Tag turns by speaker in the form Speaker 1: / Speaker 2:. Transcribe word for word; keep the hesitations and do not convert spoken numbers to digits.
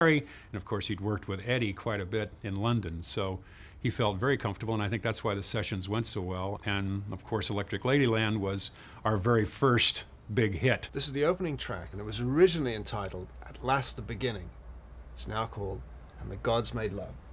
Speaker 1: And of course, he'd worked with Eddie quite a bit in London, so he felt very comfortable, and I think that's why the sessions went so well. And of course, Electric Ladyland was our very first big hit.
Speaker 2: This is the opening track, and it was originally entitled At Last the Beginning. It's now called And the Gods Made Love.